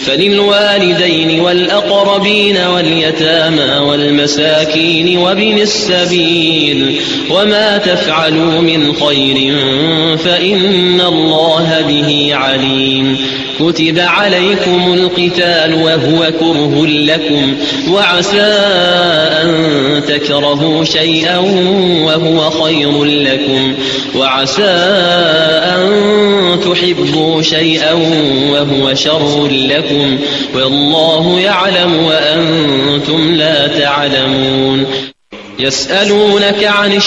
فللوالدين والأقربين واليتامى والمساكين وابن السبيل وما تفعلوا من خير فإن الله به عليم كتب عليكم القتال وهو كره لكم وعسى أن تكرهوا شيئا وهو خير لكم وعسى أن تحبوا شيئا وهو شر لكم والله يعلم وأنتم لا تعلمون يسألونك عن